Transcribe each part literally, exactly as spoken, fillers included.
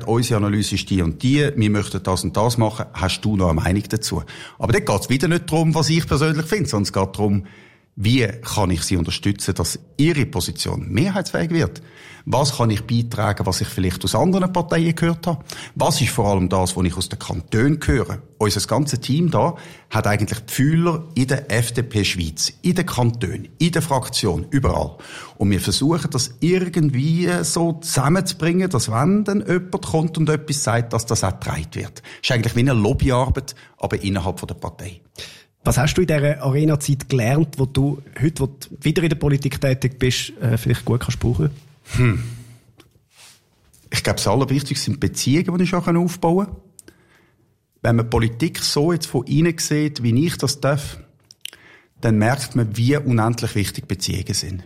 unsere Analyse ist die und die, wir möchten das und das machen, hast du noch eine Meinung dazu? Aber dort geht es wieder nicht darum, was ich persönlich finde, sondern es geht darum, wie kann ich sie unterstützen, dass ihre Position mehrheitsfähig wird? Was kann ich beitragen, was ich vielleicht aus anderen Parteien gehört habe? Was ist vor allem das, was ich aus den Kantonen höre? Unser ganzes Team da hat eigentlich die Fühler in der F D P Schweiz, in den Kantonen, in der Fraktion, überall. Und wir versuchen, das irgendwie so zusammenzubringen, dass wenn dann jemand kommt und etwas sagt, dass das auch getragen wird. Das ist eigentlich wie eine Lobbyarbeit, aber innerhalb der Partei. Was hast du in dieser Arena-Zeit gelernt, wo du heute, wo du wieder in der Politik tätig bist, äh, vielleicht gut kannst brauchen? Hm. Ich glaube, das Allerwichtigste sind Beziehungen, die ich auch aufbauen kann. Wenn man Politik so jetzt von innen sieht, wie ich das darf, dann merkt man, wie unendlich wichtig Beziehungen sind.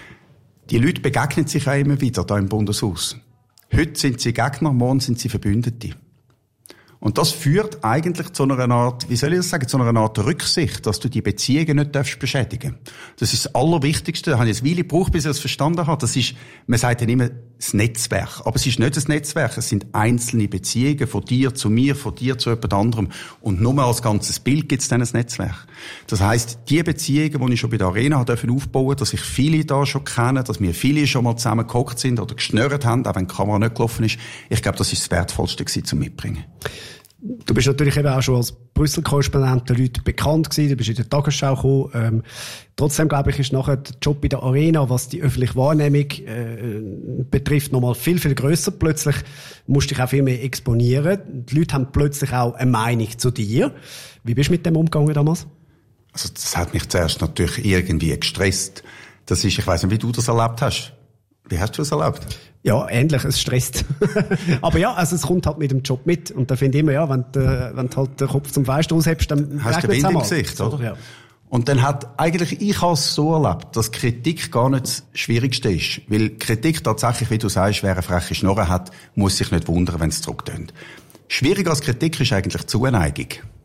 Die Leute begegnen sich auch immer wieder da im Bundeshaus. Heute sind sie Gegner, morgen sind sie Verbündete. Und das führt eigentlich zu einer Art, wie soll ich das sagen, zu einer Art Rücksicht, dass du die Beziehungen nicht darfst beschädigen. Das ist das Allerwichtigste. Da habe ich eine Weile gebraucht, bis ich das verstanden habe. Das ist, man sagt ja immer, das Netzwerk. Aber es ist nicht das Netzwerk. Es sind einzelne Beziehungen von dir zu mir, von dir zu jemand anderem. Und nur als ganzes Bild gibt es dann ein Netzwerk. Das heisst, die Beziehungen, die ich schon bei der Arena aufbauen durfte, dass ich viele da schon kenne, dass wir viele schon mal zusammen gehockt sind oder geschnurrt haben, auch wenn die Kamera nicht gelaufen ist. Ich glaube, das ist das Wertvollste gewesen, zum Mitbringen. Du bist natürlich eben auch schon als Brüssel-Korrespondent den Leuten bekannt gewesen, du bist in der Tagesschau gekommen. Ähm, trotzdem, glaube ich, ist nachher der Job bei der Arena, was die öffentliche Wahrnehmung äh, betrifft, nochmal viel, viel grösser. Plötzlich musst du dich auch viel mehr exponieren. Die Leute haben plötzlich auch eine Meinung zu dir. Wie bist du mit dem umgegangen damals? Also das hat mich zuerst natürlich irgendwie gestresst. Das ist, ich weiss nicht, wie du das erlebt hast. Wie hast du das erlebt? Ja, ähnlich, es stresst. Aber ja, also es kommt halt mit dem Job mit. Und da finde ich immer, ja, wenn du, wenn du halt den Kopf zum Fenster aushebst, dann hast du den Wind im Gesicht, oder? Ja. Und dann hat eigentlich, ich habe es so erlebt, dass Kritik gar nicht das Schwierigste ist. Weil Kritik tatsächlich, wie du sagst, wer eine freche Schnorre hat, muss sich nicht wundern, wenn es zurücktönt. Schwieriger als Kritik ist eigentlich Zuneigung.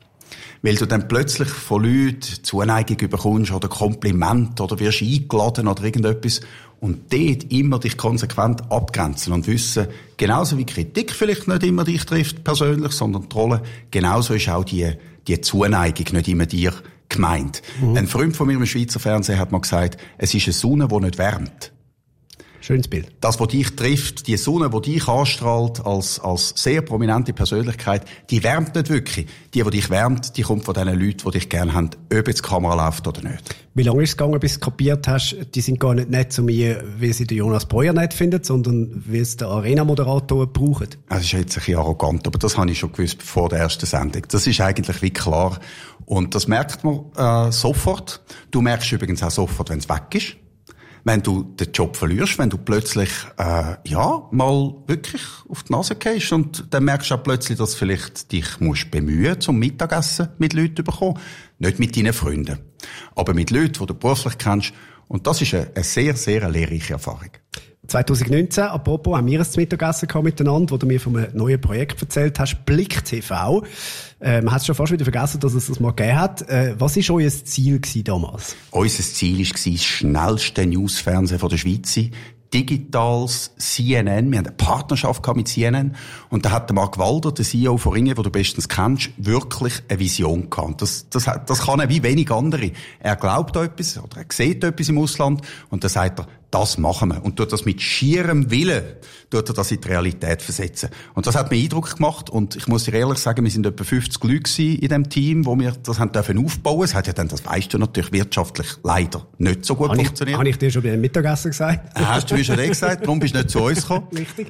Weil du dann plötzlich von Leuten Zuneigung bekommst oder Kompliment oder wirst eingeladen oder irgendetwas und dort immer dich konsequent abgrenzen und wissen, genauso wie Kritik vielleicht nicht immer dich trifft persönlich, sondern die Rolle, genauso ist auch die, die Zuneigung nicht immer dir gemeint. Mhm. Ein Freund von mir im Schweizer Fernsehen hat mal gesagt, es ist eine Sonne, die nicht wärmt. Schönes Bild. Das, was dich trifft, die Sonne, die dich anstrahlt als, als sehr prominente Persönlichkeit, die wärmt nicht wirklich. Die, die dich wärmt, die kommt von den Leuten, die dich gerne haben, ob jetzt die Kamera läuft oder nicht. Wie lange ist es gegangen, bis du kapiert hast, die sind gar nicht nett zu mir, wie sie den Jonas Breuer nett findet, sondern wie es der Arena-Moderator braucht? Das ist jetzt ein bisschen arrogant, aber das habe ich schon gewusst vor der ersten Sendung. Das ist eigentlich wie klar. Und das merkt man äh, sofort. Du merkst übrigens auch sofort, wenn es weg ist. Wenn du den Job verlierst, wenn du plötzlich, äh, ja, mal wirklich auf die Nase gehst und dann merkst du auch plötzlich, dass du vielleicht dich musst bemühen zum Mittagessen mit Leuten zu bekommen. Nicht mit deinen Freunden, aber mit Leuten, die du beruflich kennst. Und das ist eine, eine sehr, sehr lehrreiche Erfahrung. zwanzig neunzehn, apropos, haben wir ein Mittagessen gehabt miteinander, wo du mir von einem neuen Projekt erzählt hast, Blick T V. Ähm, hast du schon fast wieder vergessen, dass es das mal gegeben hat. Äh, was war euer Ziel damals? Unser Ziel war das schnellste Newsfernsehen der Schweiz. Digitales C N N. Wir haben eine Partnerschaft mit C N N. Und da hat der Mark Walder, der C E O von Ringe, den du bestens kennst, wirklich eine Vision gehabt. Das, das, das kann er wie wenig andere. Er glaubt an etwas, oder er sieht etwas im Ausland, und dann sagt er, das machen wir. Und tut das mit schierem Willen, tut er das in die Realität versetzen. Und das hat mir Eindruck gemacht. Und ich muss dir ehrlich sagen, wir sind etwa fünfzig Leute in dem Team, wo wir das haben dürfen aufbauen. Es hat ja dann, das weißt du natürlich, wirtschaftlich leider nicht so gut habe funktioniert. Habe ich dir schon bei dem Mittagessen gesagt? Hast du schon gesagt, darum bist du nicht zu uns gekommen. Richtig.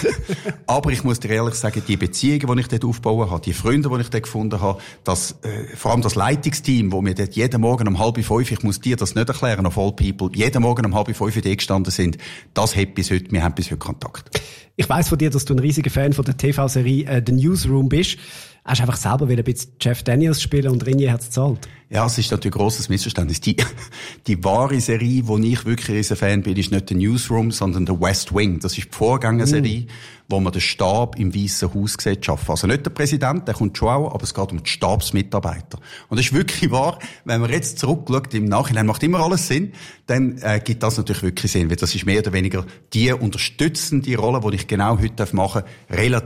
Aber ich muss dir ehrlich sagen, die Beziehungen, die ich dort aufbauen habe, die Freunde, die ich dort gefunden habe, das, äh, vor allem das Leitungsteam, wo wir dort jeden Morgen um halb fünf, ich muss dir das nicht erklären, auf All People, jeden Morgen um halb fünf gestanden sind, das hat bis heute, wir haben bis heute Kontakt. Ich weiss von dir, dass du ein riesiger Fan von der T V-Serie äh, The Newsroom bist. Hast du einfach selber wieder ein bisschen Jeff Daniels spielen und Ringier hat's gezahlt? Ja, es ist natürlich ein grosses Missverständnis. Die, die wahre Serie, wo ich wirklich ein Fan bin, ist nicht The Newsroom, sondern The West Wing. Das ist die Vorgängerserie, mm. wo man den Stab im Weißen Haus sieht arbeiten. Also nicht der Präsident, der kommt schon auch, aber es geht um die Stabsmitarbeiter. Und das ist wirklich wahr, wenn man jetzt zurückschaut, im Nachhinein macht immer alles Sinn, dann äh, gibt das natürlich wirklich Sinn, weil das ist mehr oder weniger die unterstützende Rolle, die ich genau heute machen darf, relativ